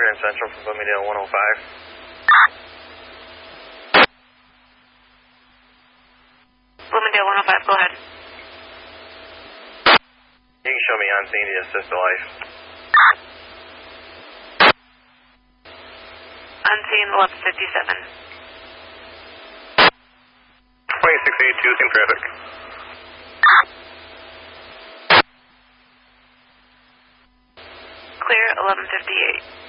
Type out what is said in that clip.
Grand Central from Bloomingdale 105. Bloomingdale 105, go ahead. You can show me on scene to assist the life. Unseen 1157. 2682, same traffic. Clear 1158.